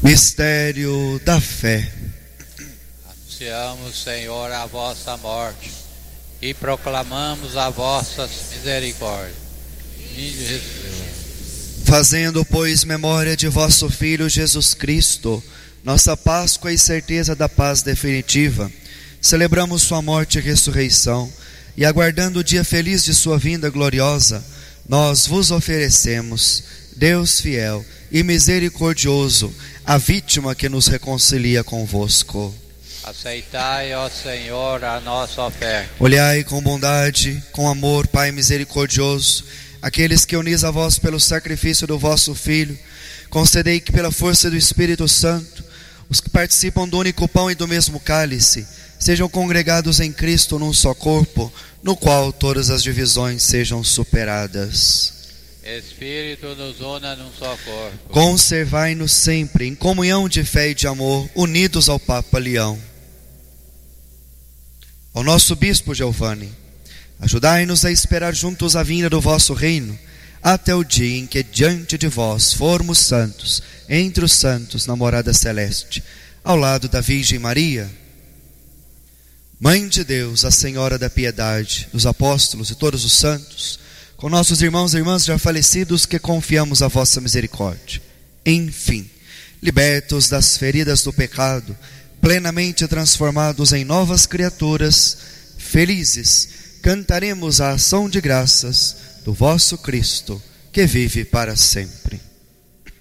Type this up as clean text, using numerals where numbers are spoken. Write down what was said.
Mistério da fé. Anunciamos, Senhor, a vossa morte e proclamamos a vossa misericórdia. Fazendo, pois, memória de vosso Filho Jesus Cristo, nossa Páscoa e certeza da paz definitiva, celebramos sua morte e ressurreição, e aguardando o dia feliz de sua vinda gloriosa, nós vos oferecemos, Deus fiel e misericordioso, a vítima que nos reconcilia convosco. Aceitai, ó Senhor, a nossa oferta. Olhai com bondade, com amor, Pai misericordioso, aqueles que unis a vós pelo sacrifício do vosso Filho. Concedei que pela força do Espírito Santo, os que participam do único pão e do mesmo cálice, sejam congregados em Cristo num só corpo, no qual todas as divisões sejam superadas. Espírito nos una num só corpo. Conservai-nos sempre em comunhão de fé e de amor, unidos ao Papa Leão. Ao nosso Bispo Giovanni, ajudai-nos a esperar juntos a vinda do vosso reino, até o dia em que diante de vós formos santos, entre os santos na morada celeste, ao lado da Virgem Maria, Mãe de Deus, a Senhora da Piedade, dos apóstolos e todos os santos, com nossos irmãos e irmãs já falecidos que confiamos a vossa misericórdia. Enfim, libertos das feridas do pecado, plenamente transformados em novas criaturas, felizes, cantaremos a ação de graças do vosso Cristo, que vive para sempre.